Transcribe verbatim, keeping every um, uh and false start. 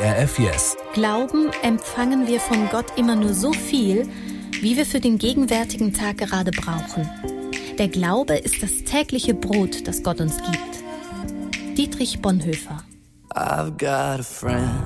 R F Yes. Glauben empfangen wir von Gott immer nur so viel, wie wir für den gegenwärtigen Tag gerade brauchen. Der Glaube ist das tägliche Brot, das Gott uns gibt. Dietrich Bonhoeffer. I've got a friend